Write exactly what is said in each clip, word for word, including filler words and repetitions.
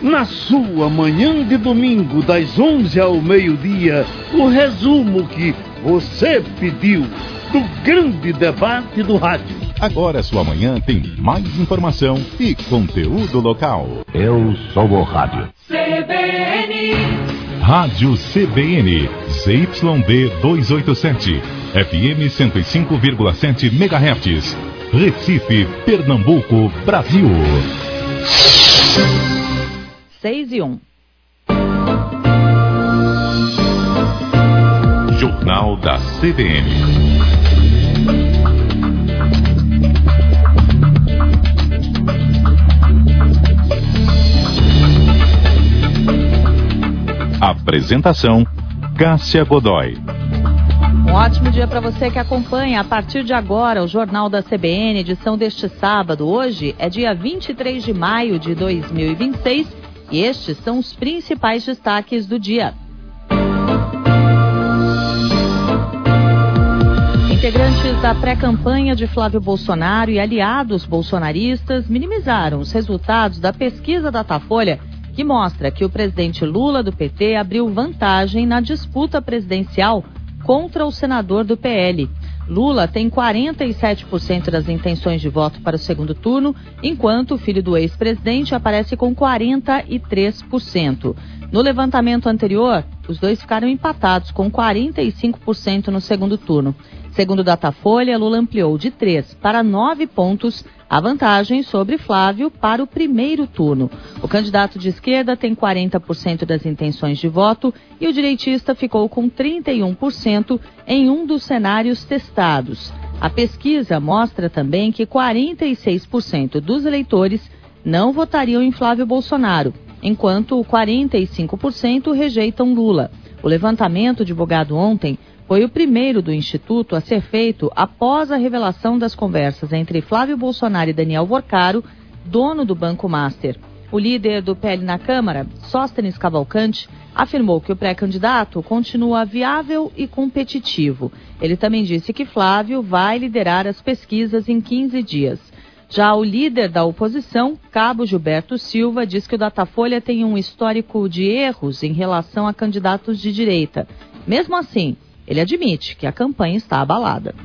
Na sua manhã de domingo, das onze ao meio-dia, o resumo que você pediu do grande debate do rádio. Agora sua manhã tem mais informação e conteúdo local. Eu sou o rádio. C B N. Rádio C B N, Z Y D duzentos e oitenta e sete, F M cento e cinco vírgula sete megahertz. Recife, Pernambuco, Brasil. seis e um. Jornal da C B N. Apresentação: Cássia Godoy. Um ótimo dia para você que acompanha a partir de agora o Jornal da C B N, edição deste sábado. Hoje é dia vinte e três de maio de dois mil e vinte e seis e estes são os principais destaques do dia. Integrantes da pré-campanha de Flávio Bolsonaro e aliados bolsonaristas minimizaram os resultados da pesquisa Datafolha, que mostra que o presidente Lula do P T abriu vantagem na disputa presidencial contra o senador do P L. Lula tem quarenta e sete por cento das intenções de voto para o segundo turno, enquanto o filho do ex-presidente aparece com quarenta e três por cento. No levantamento anterior, os dois ficaram empatados com quarenta e cinco por cento no segundo turno. Segundo o Datafolha, Lula ampliou de três para nove pontos a vantagem sobre Flávio para o primeiro turno. O candidato de esquerda tem quarenta por cento das intenções de voto e o direitista ficou com trinta e um por cento em um dos cenários testados. A pesquisa mostra também que quarenta e seis por cento dos eleitores não votariam em Flávio Bolsonaro, enquanto quarenta e cinco por cento rejeitam Lula. O levantamento divulgado ontem foi o primeiro do Instituto a ser feito após a revelação das conversas entre Flávio Bolsonaro e Daniel Vorcaro, dono do Banco Master. O líder do P L na Câmara, Sóstenes Cavalcante, afirmou que o pré-candidato continua viável e competitivo. Ele também disse que Flávio vai liderar as pesquisas em quinze dias. Já o líder da oposição, Cabo Gilberto Silva, diz que o Datafolha tem um histórico de erros em relação a candidatos de direita. Mesmo assim, ele admite que a campanha está abalada.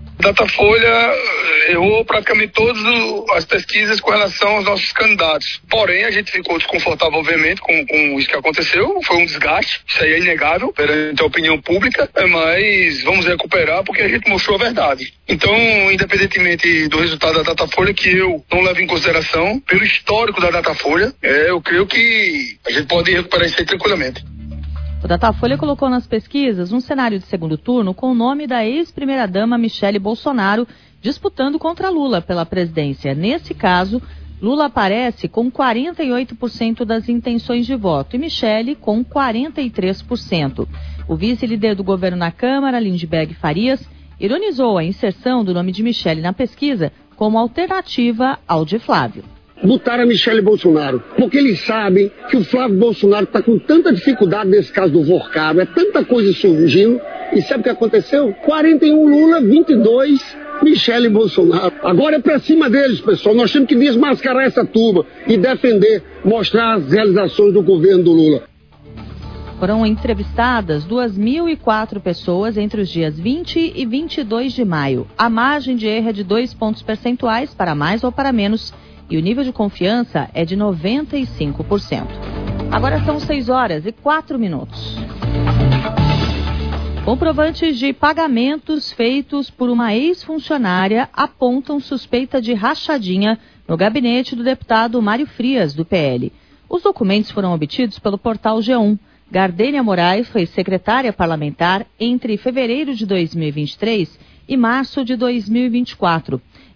Datafolha errou praticamente todas as pesquisas com relação aos nossos candidatos. Porém, a gente ficou desconfortável, obviamente, com, com isso que aconteceu. Foi um desgaste, isso aí é inegável perante a opinião pública, mas vamos recuperar porque a gente mostrou a verdade. Então, independentemente do resultado da Datafolha, que eu não levo em consideração, pelo histórico da Datafolha, é, eu creio que a gente pode recuperar isso aí tranquilamente. O Datafolha colocou nas pesquisas um cenário de segundo turno com o nome da ex-primeira-dama Michele Bolsonaro disputando contra Lula pela presidência. Nesse caso, Lula aparece com quarenta e oito por cento das intenções de voto e Michele com quarenta e três por cento. O vice-líder do governo na Câmara, Lindbergh Farias, ironizou a inserção do nome de Michele na pesquisa como alternativa ao de Flávio. Botaram a Michele Bolsonaro, porque eles sabem que o Flávio Bolsonaro está com tanta dificuldade nesse caso do Vorcaro, é tanta coisa surgindo, e sabe o que aconteceu? quarenta e um Lula, vinte e dois Michele Bolsonaro. Agora é pra cima deles, pessoal, nós temos que desmascarar essa turma e defender, mostrar as realizações do governo do Lula. Foram entrevistadas duas mil e quatro pessoas entre os dias vinte e vinte e dois de maio. A margem de erro é de dois pontos percentuais, para mais ou para menos, e o nível de confiança é de noventa e cinco por cento. Agora são seis horas e quatro minutos. Comprovantes de pagamentos feitos por uma ex-funcionária apontam suspeita de rachadinha no gabinete do deputado Mário Frias, do P L. Os documentos foram obtidos pelo portal G um. Gardênia Moraes foi secretária parlamentar entre fevereiro de dois mil e vinte e três e março de dois mil e vinte e quatro.